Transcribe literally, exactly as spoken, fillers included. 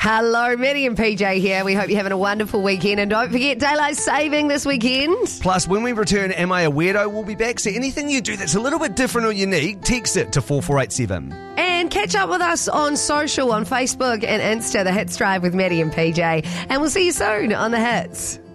Hello, Maddie and P J here. We hope you're having a wonderful weekend. And don't forget Daylight Saving this weekend. Plus, when we return, Am I a Weirdo? We'll be back. So anything you do that's a little bit different or unique, text it to four four eight seven. And catch up with us on social, on Facebook and Insta, The Hits Drive with Maddie and P J. And we'll see you soon on The Hits.